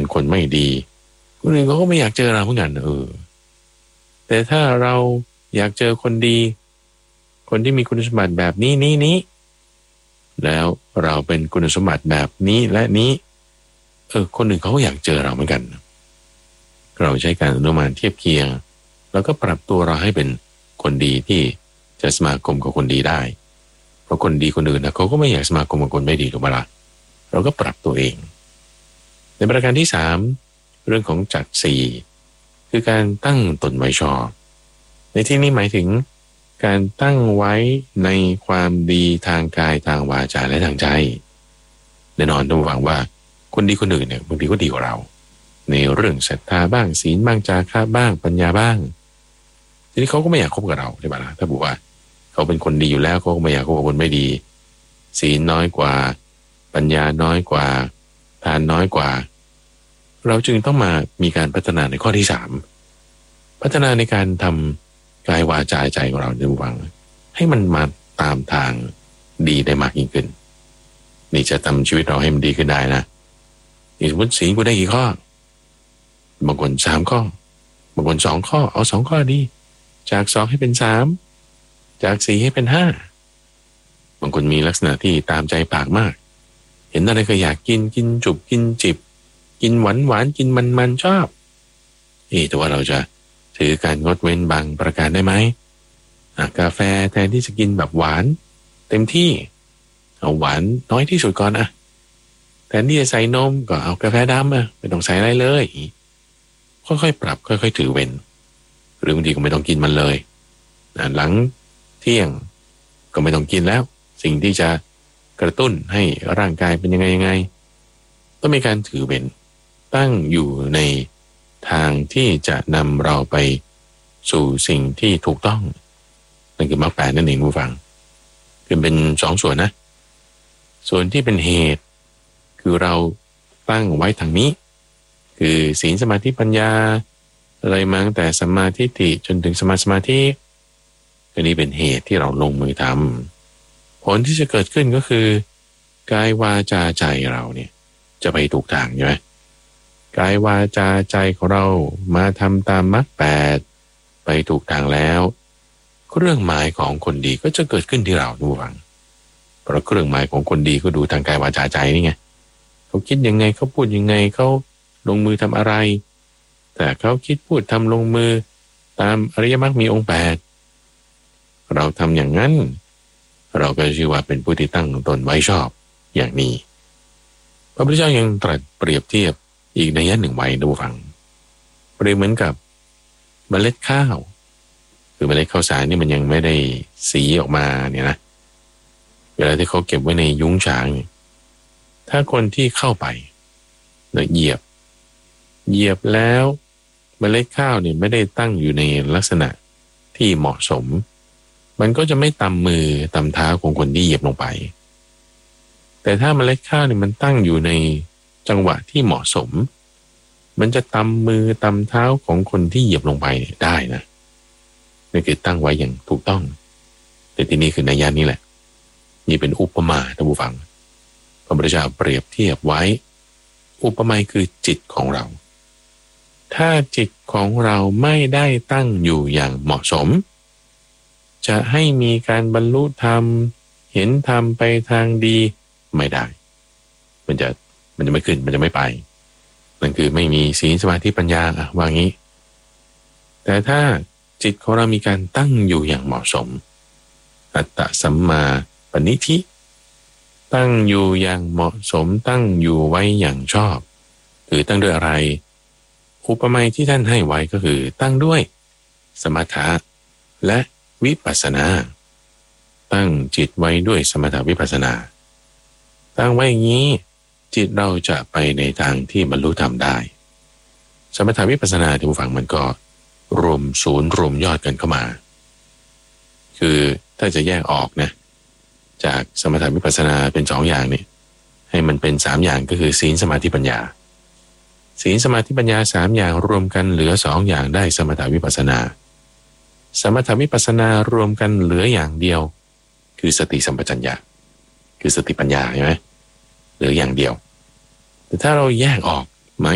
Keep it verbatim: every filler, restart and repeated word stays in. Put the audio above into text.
เป็นคนไม่ดีคนอื่นเขาก็ไม่อยากเจอเราเหมือนกันเออแต่ถ้าเราอยากเจอคนดีคนที่มีคุณสมบัติแบบนี้นี้นี้แล้วเราเป็นคุณสมบัติแบบนี้และนี้เออคนอื่นเขาก็อยากเจอเราเหมือนกันเราใช้การอนุมานเทียบเคียงแล้วก็ปรับตัวเราให้เป็นคนดีที่จะสมาคมกับคนดีได้เพราะคนดีคนอื่นนะเขาก็ไม่อยากสมาคมกับคนไม่ดีถูกไหมล่ะเราก็ปรับตัวเองในประการที่สามเรื่องของจัดสี่คือการตั้งตนไว้ชอบในที่นี้หมายถึงการตั้งไว้ในความดีทางกายทางวาจาและทางใจแน่นอนต้องหวังว่าคนดีคนอื่นเนี่ยบางทีก็ดีกว่าเราในเรื่องศรัทธาบ้างศีลบ้างจาคะบ้างปัญญาบ้างทีนี้เขาก็ไม่อยากคบกับเราใช่ไหมล่ะถ้าบอกว่าเขาเป็นคนดีอยู่แล้วเขาก็ไม่อยากคบกับคนไม่ดีศีลน้อยกว่าปัญญาน้อยกว่าทานน้อยกว่าเราจึงต้องมามีการพัฒนาในข้อที่สามพัฒนาในการทำกายวาจาใจของเราในวังให้มันมาตามทางดีได้มากยิ่งขึ้นนี่จะทำชีวิตเราให้มันดีขึ้นได้นะนี่สมมติศีลกูได้กี่ข้อบางคนสามข้อบางคนสองข้อเอาสองข้อดีจากสองให้เป็นสามจากสี่ให้เป็นห้าบางคนมีลักษณะที่ตามใจปากมากเห็นอะไรก็อยากกินกินจุบกินจิบกินหวานหวานกินมันมันชอบเอ๊ะแต่ว่าเราจะถือการงดเว้นบางประการได้ไหมกาแฟแทนที่จะกินแบบหวานเต็มที่เอาหวานน้อยที่สุดก่อนอะแทนที่จะใส่นมก็เอากาแฟดำอะไม่ต้องใส่อะไรเลยค่อยๆปรับค่อยๆถือเว้นหรือบางทีก็ไม่ต้องกินมันเลยหลังเที่ยงก็ไม่ต้องกินแล้วสิ่งที่จะกระตุ้นให้ร่างกายเป็นยังไงยังไงต้องมีการถือเว้นตั้งอยู่ในทางที่จะนำเราไปสู่สิ่งที่ถูกต้องนั่นคือมรรคแปดนั่นเองผู้ฟังคือเป็นสองส่วนนะส่วนที่เป็นเหตุคือเราตั้งไว้ทางนี้คือศีลสมาธิปัญญาอะไรมาตั้งแต่สัมมาทิฏฐิจนถึงสมาสมาธิอันนี้เป็นเหตุที่เราลงมือทำผลที่จะเกิดขึ้นก็คือกายวาจาใจเราเนี่ยจะไปถูกทางใช่ไหมกายวาจาใจของเรามาทำตามมรรคแปดไปถูกทางแล้วเครื่องหมายของคนดีก็จะเกิดขึ้นที่เราดูฟังเพราะเครื่องหมายของคนดีก็ดูทางกายวาจาใจนี่ไงเขาคิดยังไงเขาพูดยังไงเขาลงมือทำอะไรแต่เขาคิดพูดทำลงมือตามอริยมรรคมีองค์แปดเราทำอย่างนั้นเราก็ชื่อว่าเป็นผู้ที่ตั้งตนไว้ชอบอย่างนี้พระพุทธเจ้ายังตรัสเปรียบเทียบอีกในยะหนึ่งไว้ดูฟังเปรียบเหมือนกับเมล็ดข้าวคือเมล็ดข้าวสารนี่มันยังไม่ได้สีออกมาเนี่ยนะเวลาที่เขาเก็บไว้ในยุ้งฉางถ้าคนที่เข้าไปแล้วเหยียบเหยียบแล้วเมล็ดข้าวเนี่ยไม่ได้ตั้งอยู่ในลักษณะที่เหมาะสมมันก็จะไม่ตำมือตำเท้าของคนที่เหยียบลงไปแต่ถ้าเมล็ดข้าวเนี่ยมันตั้งอยู่ในจังหวะที่เหมาะสมมันจะตำมือตำเท้าของคนที่เหยียบลงไปได้นะนี่คือตั้งไว้อย่างถูกต้องแต่ที่นี่คือนัยยะนี้แหละนี่เป็นอุปมาท่านผู้ฟังพระพุทธเจ้าเปรียบเทียบไว้อุปมาคือจิตของเราถ้าจิตของเราไม่ได้ตั้งอยู่อย่างเหมาะสมจะให้มีการบรรลุธรรมเห็นธรรมไปทางดีไม่ได้มันจะมันจะไม่ขึ้นมันจะไม่ไปนั่นคือไม่มีศีลสมาธิปัญญาอะว่างี้แต่ถ้าจิตของเรามีการตั้งอยู่อย่างเหมาะสมอัตตสัมมาปณิธิตั้งอยู่อย่างเหมาะสมตั้งอยู่ไว้อย่างชอบคือตั้งด้วยอะไรอุปมาที่ท่านให้ไว้ก็คือตั้งด้วยสมถะและวิปัสสนาตั้งจิตไว้ด้วยสมถะวิปัสสนาตั้งไว้อย่างนี้จิตเราจะไปในทางที่บรรลุธรรมได้สมถะวิปัสสนาที่ผู้ฟังมันก็รวมศูนย์รวมยอดกันเข้ามาคือถ้าจะแยกออกนะจากสมถะวิปัสสนาเป็นสองอย่างนี่ให้มันเป็นสามอย่างก็คือศีลสมาธิปัญญาศีลสมาธิปัญญาสามอย่างรวมกันเหลือสองอย่างได้สมถะวิปัสสนาสมถะวิปัสสนารวมกันเหลืออย่างเดียวคือสติสัมปชัญญะคือสติปัญญาใช่ไหมเหลืออย่างเดียวแต่ถ้าเราแยกออก